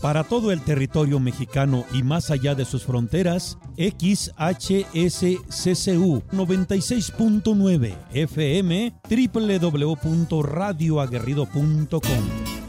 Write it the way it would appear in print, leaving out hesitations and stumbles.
Para todo el territorio mexicano y más allá de sus fronteras, XHSCCU 96.9 FM, www.radioaguerrido.com.